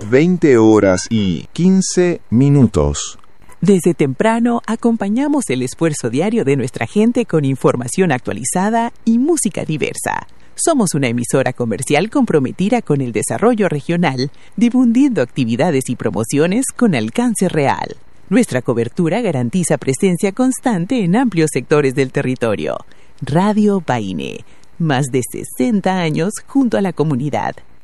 20:15. Desde temprano acompañamos el esfuerzo diario de nuestra gente con información actualizada y música diversa. Somos una emisora comercial comprometida con el desarrollo regional, difundiendo actividades y promociones con alcance real. Nuestra cobertura garantiza presencia constante en amplios sectores del territorio. Radio Paine, más de 60 años junto a la comunidad.